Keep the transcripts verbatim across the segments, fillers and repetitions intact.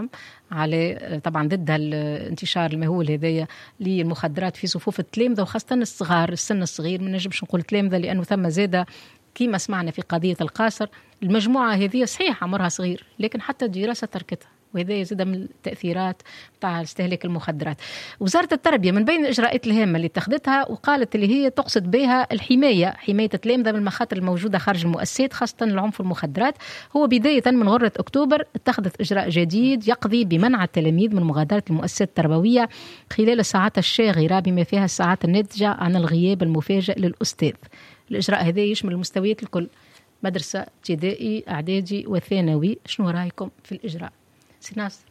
على طبعا ضد الانتشار المهول هذايا للمخدرات في صفوف التلامذة، وخاصة الصغار، السن الصغير. ما نجمش نقول تلامذة لأنه ثم زادة كما سمعنا في قضية القاصر. المجموعة هذه صحيح عمرها صغير، لكن حتى الدراسة تركتها، وهذا يزيد من التأثيرات بتاع استهلاك المخدرات. وزارة التربية من بين الإجراءات الهامة اللي اتخذتها وقالت اللي هي تقصد بها الحماية، حماية التلامذة من المخاطر الموجودة خارج المؤسسات، خاصة العنف والمخدرات. هو بداية من غرة أكتوبر اتخذت إجراء جديد يقضي بمنع التلاميذ من مغادرة المؤسسات التربوية خلال الساعات الشاغرة، بما فيها الساعات الناتجة عن الغياب المفاجئ للأستاذ. الإجراء هذا يشمل المستويات الكل، مدرسة، ابتدائي، إعدادي وثانوي. شنو رأيكم في الإجراء سي ناصر؟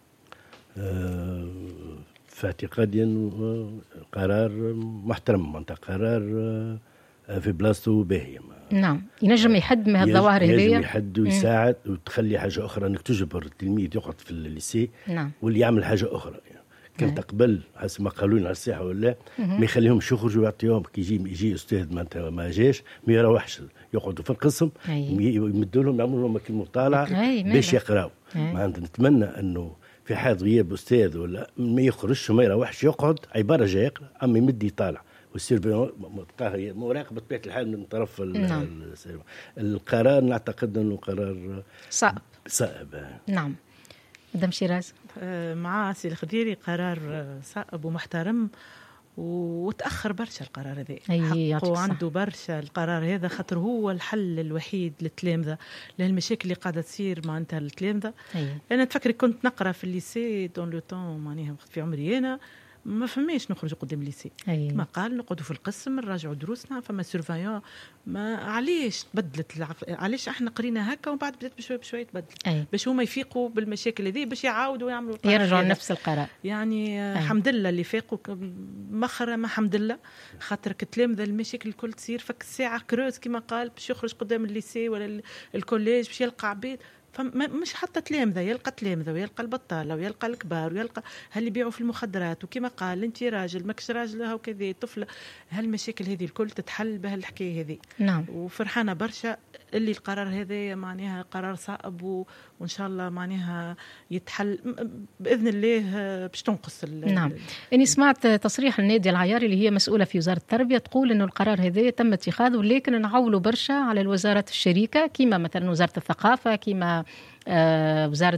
أه في اعتقادي قرار محترم، انت قرار في بلاصته باهي. نعم، ينجم يحد من هالظواهر هذيا، ينجم يحد ويساعد وتخلي حاجة أخرى أنك تجبر التلميذ يقعد في الليسي. نعم. واللي يعمل حاجة أخرى يعني. كان تقبل حسب ما قالوا لنا على الساحة ولا ما يخليهمش يخرجوا ويعطيهم كي يجي يجي أستاذ ما ما جاش ما يروحش، يقعدوا في القسم يمدوا لهم يعملوا لهم مطالعة باش يقراوا. ما نتمنى أنه في حال غياب أستاذ ولا ما يخرجش وما يروحش يقعد عبارة جاي يقرأ، أما يمد يطالع ويصير مراقبة بطبيعة الحال من طرف نعم. القرار. نعتقد أنه قرار صعب صعب. نعم. مدام شيراز. مع سي الخديري قرار صعب ومحترم، وتأخر برشا القرار هذا، حقه عنده برشا القرار هذا، خاطر هو الحل الوحيد للتلامذة للمشاكل اللي قاعدة تصير معناتها التلامذة. أنا تفكر كنت نقرأ في الليسي دون لو طون معناها في عمري أنا ما فماش نخرج قدام الليسي، ما قال نقعدوا في القسم نراجعوا دروسنا، فما سيرفايون. ما علاش تبدلت العقل، علاش احنا قرينا هكا ومن بعد بدات بشوي بشوي تبدل باش هما يفيقوا بالمشاكل هذه، باش يعاودوا يعملوا يرجعوا نفس القرار. يعني أي. الحمد لله اللي فاقوا مخرة، ما الحمد لله، خاطر كتلامذة المشاكل الكل تصير فك الساعه كروز كما قال باش يخرج قدام الليسي ولا الكوليج باش يلقى عبيد. فمش حتى تلامذة، يلقى تلامذة ويلقى البطالة ويلقى الكبار ويلقى هل يبيعوا في المخدرات، وكما قال انت راجل ماكش راجل وكذا طفلة. هالمشاكل هذه الكل تتحل بهالحكاية هذه. نعم. وفرحانة برشا اللي القرار هذا معناها قرار صعب، وإن شاء الله معناها يتحل بإذن الله باش تنقص. نعم. أني سمعت تصريح النادية العياري اللي هي مسؤولة في وزارة التربية تقول إنه القرار هذا تم اتخاذه، لكن نعولوا برشا على الوزارات الشريكة كما مثلا وزارة الثقافة، كما آه وزارة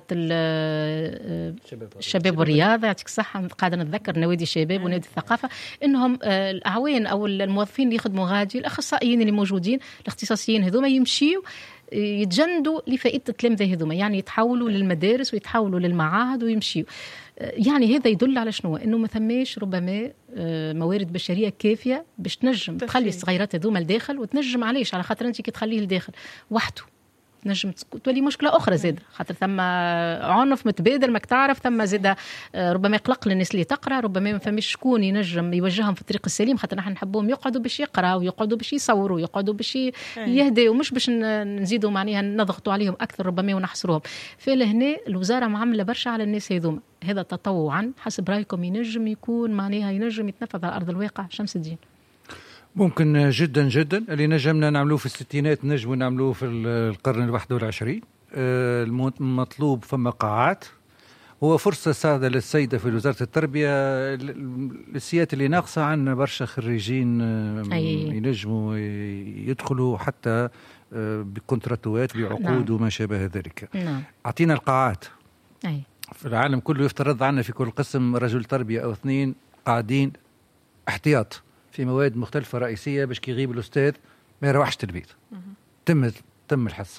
الشباب والرياضة، يعطيك الصحة، قاعدة نتذكر نوادي الشباب ونادي الثقافة، إنهم آه الأعوان أو الموظفين اللي يخدموا غادي، الأخصائيين اللي موجودين، الاختصاصيين هذوما يمشيوا يتجندوا لفائدة التلامذة هذوما، يعني يتحولوا للمدارس ويتحولوا للمعاهد ويمشيوا. يعني هذا يدل على شنو؟ انه ما ثماش ربما موارد بشريه كافيه باش تنجم تخلي الصغيرات هذوما لداخل، وتنجم علاش على خاطر انت كي تخليه لداخل وحده نجم تولي مشكله اخرى زاد، خاطر ثم عنف متبادل ماك تعرف، ثم زاد ربما يقلق للناس اللي تقرا، ربما ما فماش شكون ينجم يوجههم في الطريق السليم، خاطر نحن نحبوهم يقعدوا باش يقراوا ويقعدوا باش يصوروا ويقعدوا باش يهدوا، ومش باش نزيدوا معناها نضغطوا عليهم اكثر ربما ونحصروهم. فلهنا الوزاره معامله برشا على الناس هذوما، هذا تطوعا حسب رايكم ينجم يكون معناها ينجم يتنفذ على ارض الواقع؟ شمس الدين. ممكن جدا جدا، اللي نجمنا نعملوه في الستينات نجموا نعملوه في القرن الواحد والعشرين. المطلوب فما قاعات، هو فرصة سعادة للسيدة في وزارة التربية، السيات اللي ناقصة عنا برشا خريجين ينجموا يدخلوا حتى بكونتراتوات بعقود وما شابه ذلك. نعم. أعطينا القاعات. أي. في العالم كله يفترض عنا في كل قسم رجل تربية أو اثنين قاعدين احتياط في مواد مختلفة رئيسية باش كي يغيب الأستاذ ما يروحش البيت. تم تم الحصة.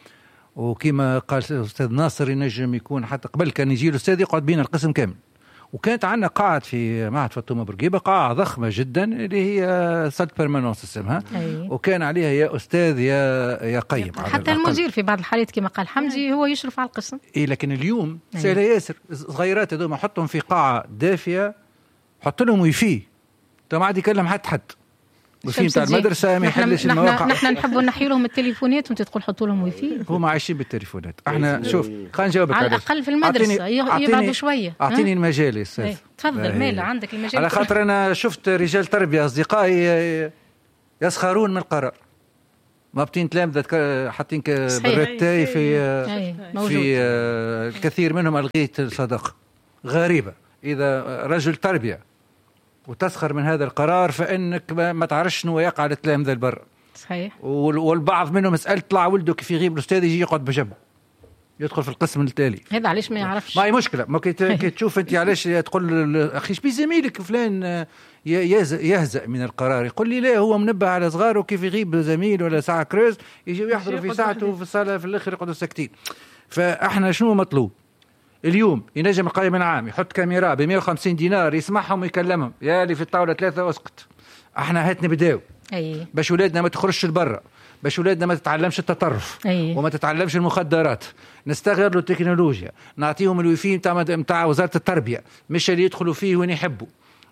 وكما قال الأستاذ ناصر ينجم يكون حتى قبل كان يجي الأستاذ يقعد بين القسم كامل. وكانت عندنا قاعد في معهد فاطمة بورقيبة، قاعة ضخمة جدا اللي هي سالت بيرمانونس اسمها، وكان عليها يا أستاذ يا يا قيم، حتى المدير في بعض الحالات كما قال حمدي هو يشرف على القسم. إيه لكن اليوم سهل ياسر، صغيرات هذوما حطهم في قاعة دافية، حط لهم ويفي، ما عاد يكلم حد حد وفي بتاع المدرسة ما يحلش المواقع. نحن نحبوا نحيي لهم التليفونات وانت تقول حطوا لهم ويفي. هم عايشين بالتليفونات. احنا شوف خلينا نجاوبك على الأقل في المدرسة يبعدوا شوية. أعطيني المجال يا أستاذ. تفضل مالا عندك المجال. على خاطر أنا شفت رجال تربية أصدقائي يسخرون من القرار، مابطين تلامذة حاطين برتاي في في الكثير منهم ألغيت الصداقة. غريبة. إذا رجل تربية وتسخر من هذا القرار فإنك ما تعرفش شنو يقع للتلامذة البر. صحيح. والبعض منهم مسألة طلع ولده كيف يغيب الأستاذ يجي يقعد بجنبه يدخل في القسم التالي. هذا علاش ما يعرفش؟ ما هي مشكلة. ما كي تشوف أنت علاش تقول أخي شبي زميلك فلان يهزأ من القرار، يقول لي لا هو منبه على صغاره كيف يغيب زميل ولا ساعة كروز يجي يحضروا في ساعته في الصالة في الآخر يقعدوا ساكتين. فإحنا شنو مطلوب اليوم؟ ينجم القائم العام يحط كاميرا ب مئة وخمسين دينار يسمعهم ويكلمهم، يا اللي في الطاولة ثلاثة اسكت. احنا هات نبداو أيه. باش ولادنا ما تخرجش لبرا، باش ولادنا ما تتعلمش التطرف أيه. وما تتعلمش المخدرات. نستغلوا التكنولوجيا، نعطيهم الويفي متاع متاع وزارة التربية مش اللي يدخلوا فيه وين يحبوا.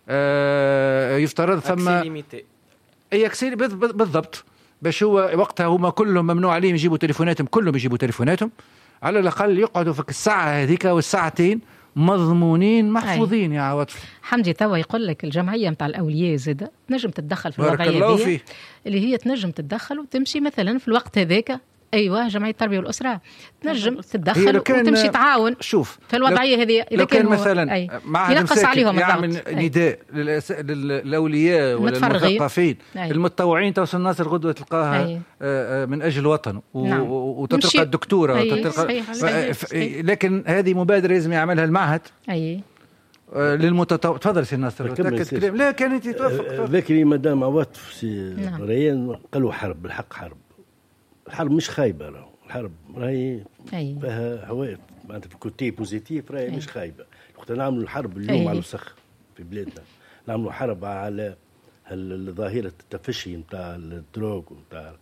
آه يفترض ثم اي اكسير بالضبط، باش هو وقتها هما كلهم ممنوع عليهم يجيبوا تليفوناتهم، كلهم يجيبوا تليفوناتهم، على الأقل يقعدوا في الساعة هذيك والساعتين مضمونين محفوظين. يا عواطف حمدي توا يقول لك الجمعية متاع الأولياء زادة تنجم تتدخل في الوضعية دي اللي هي تنجم تتدخل وتمشي مثلا في الوقت هذاك. أيوة جمعية التربية والأسرة تنجم تتدخل وتمشي تعاون شوف في الوضعية هذه. إذا كان مثلا ينقص عليهم يعمل نداء للأولياء والمثقفين المتطوعين توصل الناس الغدوة تلقاها من أجل وطنه وتتلقى الدكتورة وتتلقى. لكن هذه مبادرة لازم يعملها المعهد للمتطوع. تفضل سي ناصر. لا كان انت توافق ذكري مدام عواطف سي ريان قالوا حرب. بالحق حرب. الحرب مش خايبة، راهو الحرب راهي فيها هواء معناتها في كوتي بوزيتيف، راهي مش خايبة. وقت نعملوا الحرب اليوم أي. على الوسخ في بلادنا، نعملوا حرب على ظاهرة التفشي نتاع الدروغ ونتاع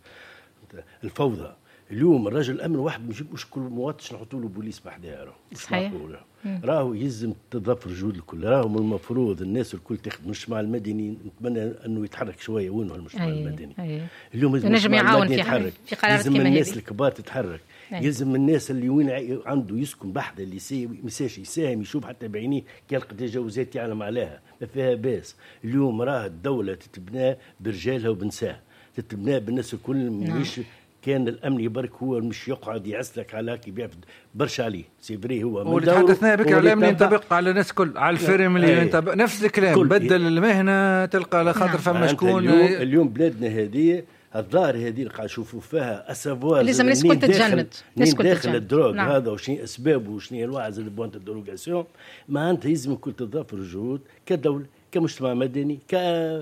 الفوضى. اليوم الرجل الأمن واحد مش كل مواطن نحطوا له بوليس بحدها، راهو صحيح. راهو يلزم تضافر الجهود الكل. راهو من المفروض الناس الكل تاخذ المجتمع المدني، نتمنى انه يتحرك شويه. وين هو المجتمع أيه. المدني أيه. اليوم ينجم يعاون في يتحرك في قرارات كما هذه. يلزم الناس الكبار تتحرك أيه. يلزم الناس اللي وين عنده يسكن بحده اللي مساش يساهم يشوف حتى بعينيه يلقى تجاوزات يعلم عليها ما فيها باس. اليوم راه الدوله تتبنى برجالها وبنساها، تتبنى بالناس الكل. مش كان الامن يبارك هو مش يقعد يعسلك على كي بيعرف برشا عليه سيفري. هو واللي تحدثنا بك على الامن ينطبق على الناس كل على الفيرم اللي ينطبق نفس الكلام. بدل المهنه تلقى على خاطر فما شكون. اليوم, اليوم بلادنا هذه الظاهر هذه اللي قاعد نشوفوا فيها اسافوار لازم الناس كل تتجند داخل الدروغ نعم. هذا وشنو اسبابه وشنو الواعز اللي بوانت الدروغاسيون. ما انت لازم كل تضافر الجهود كدوله كمجتمع مدني ك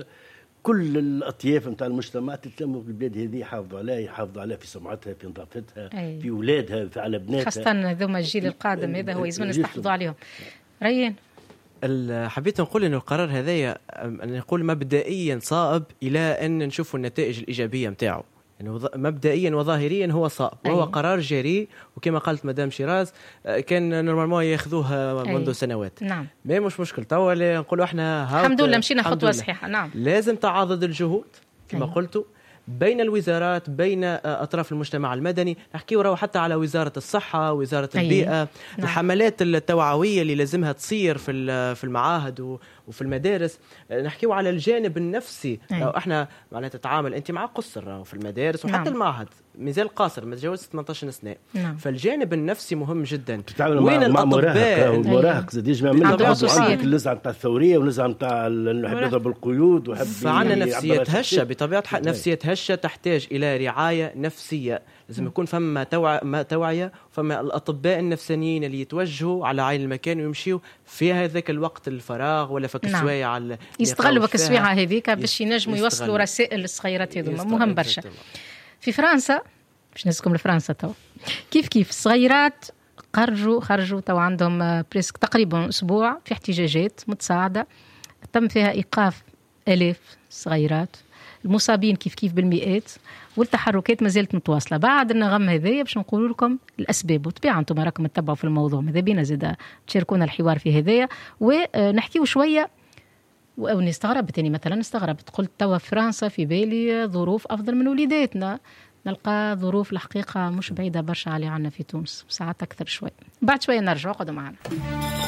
كل الأطياف نتاع المجتمع تتلموا بالبلاد هذه، يحافظوا عليها يحافظوا عليها في سمعتها في نظافتها أي. في أولادها في على بناتها، خاصة ذوما الجيل القادم هذا هو يلزم نستحفظوا عليهم. ريان حبيت نقول إنه القرار هذايا نقول مبدئيا صائب إلى أن نشوفوا النتائج الإيجابية متاعه. يعني مبدئيا وظاهريا هو صائب وهو أيه. قرار جريء، وكما قالت مدام شيراز كان نورمالمون ياخذوه منذ أيه. سنوات. نعم. ما مش مشكل توا نقولوا احنا الحمد لله مشينا خطوه صحيحه. نعم. لازم تعاضد الجهود كما أيه. قلتوا بين الوزارات بين أطراف المجتمع المدني. نحكيو راهو حتى على وزارة الصحة وزارة أيه. البيئة. نعم. الحملات التوعوية اللي لازمها تصير في في المعاهد وفي المدارس. نحكيو على الجانب النفسي. أيه. لو احنا معناتها تتعامل انت مع قصر في المدارس وحتى نعم. المعهد مازال قاصر ما تجاوز ثمانية عشر سنة. نعم. فالجانب النفسي مهم جدا. وين مع الأطباء والمراهق زاد يجمع من عندك اللزعة نتاع الثورية واللزعة نتاع نحب نضرب القيود وحب فعنا نفسية هشة بطبيعة الحال. نفسية هشة تحتاج إلى رعاية نفسية. لازم يكون فما توع... توعية فما الأطباء النفسانيين اللي يتوجهوا على عين المكان ويمشيوا في هذاك الوقت الفراغ ولا فك السوايع نعم. على يستغلوا فك السوايع هذيك باش ينجموا يوصلوا رسائل الصغيرات هذوما مهم برشا. في فرنسا باش نسكم لفرنسا تو كيف كيف الصغيرات خرجوا خرجوا تو عندهم بريسك تقريبا أسبوع في احتجاجات متصاعدة تم فيها إيقاف آلاف صغيرات. المصابين كيف كيف بالمئات والتحركات ما زالت متواصلة. بعد النغم هذايا باش نقول لكم الأسباب وطبيعة أنتم راكم تتبعوا في الموضوع ماذا بينا زاد تشاركونا الحوار في هذايا ونحكيو شوية. وأني استغربت يعني مثلا استغربت قلت توا فرنسا في بالي ظروف أفضل من وليداتنا، نلقى ظروف الحقيقة مش بعيدة برشا علي عنا في تونس ساعات أكثر شوي. بعد شوية نرجع قعدوا معنا.